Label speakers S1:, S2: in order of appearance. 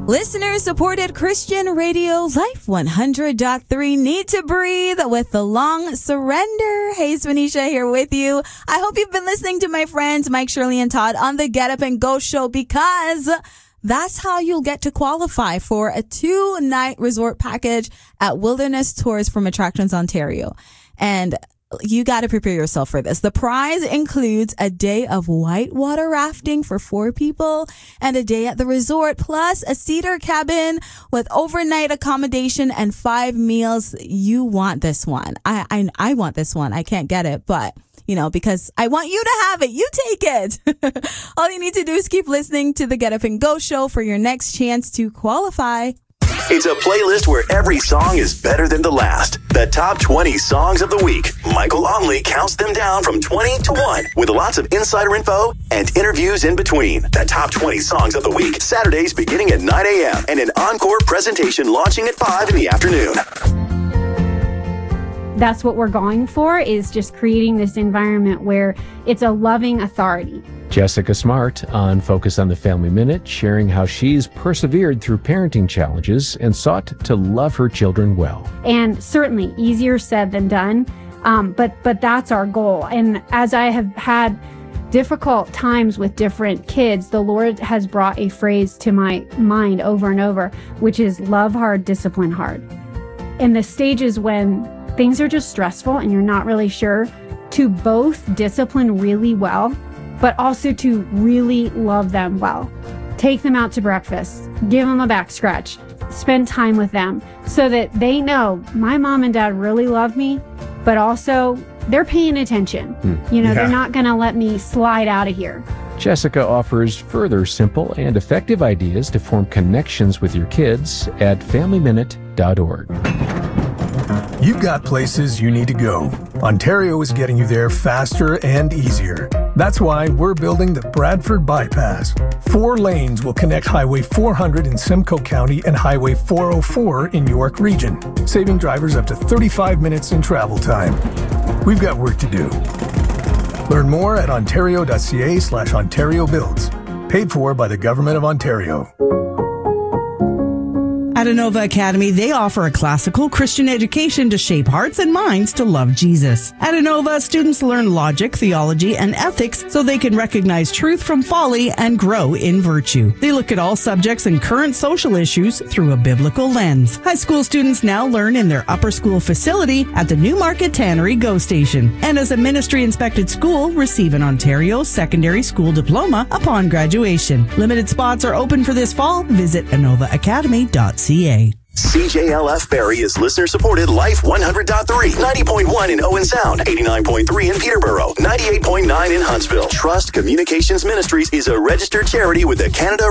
S1: Listener-supported Christian radio, Life 100.3, Need to Breathe with the Long Surrender. Hey, Swanisha here with you. I hope you've been listening to my friends Mike, Shirley, and Todd on the Get Up and Go show, because that's how you'll get to qualify for a 2-night resort package at Wilderness Tours from Attractions Ontario. And you got to prepare yourself for this. The prize includes a day of whitewater rafting for 4 people and a day at the resort, plus a cedar cabin with overnight accommodation and 5 meals. You want this one. I want this one. I can't get it, but because I want you to have it. You take it. All you need to do is keep listening to the Get Up and Go show for your next chance to qualify.
S2: It's a playlist where every song is better than the last. The top 20 songs of the week. Michael Onley counts them down from 20 to 1 with lots of insider info and interviews in between. The top 20 songs of the week. Saturdays beginning at 9 a.m. and an encore presentation launching at 5 in the afternoon.
S3: That's what we're going for, is just creating this environment where it's a loving authority.
S4: Jessica Smart on Focus on the Family Minute, sharing how she's persevered through parenting challenges and sought to love her children well.
S3: And certainly easier said than done, but that's our goal. And as I have had difficult times with different kids, the Lord has brought a phrase to my mind over and over, which is love hard, discipline hard. In the stages when things are just stressful and you're not really sure, to both discipline really well, but also to really love them well. Take them out to breakfast, give them a back scratch, spend time with them so that they know my mom and dad really love me, but also they're paying attention. They're not going to let me slide out of here.
S4: Jessica offers further simple and effective ideas to form connections with your kids at FamilyMinute.org.
S5: You've got places you need to go. Ontario is getting you there faster and easier. That's why we're building the Bradford Bypass. 4 lanes will connect Highway 400 in Simcoe County and Highway 404 in York Region, saving drivers up to 35 minutes in travel time. We've got work to do. Learn more at ontario.ca/Ontario Builds. Paid for by the Government of Ontario.
S6: At Inova Academy, they offer a classical Christian education to shape hearts and minds to love Jesus. At Inova, students learn logic, theology, and ethics so they can recognize truth from folly and grow in virtue. They look at all subjects and current social issues through a biblical lens. High school students now learn in their upper school facility at the Newmarket Tannery GO Station. And as a ministry-inspected school, receive an Ontario Secondary School Diploma upon graduation. Limited spots are open for this fall. Visit InovaAcademy.ca.
S2: CJLF Barrie is listener-supported Life 100.3, 90.1 in Owen Sound, 89.3 in Peterborough, 98.9 in Huntsville. Trust Communications Ministries is a registered charity with the Canada